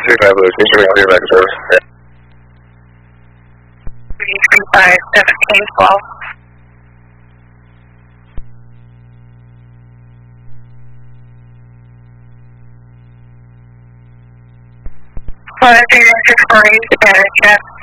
35 location, we're clear back to service. 335, 1712. Flight 364 East, Spanish, check.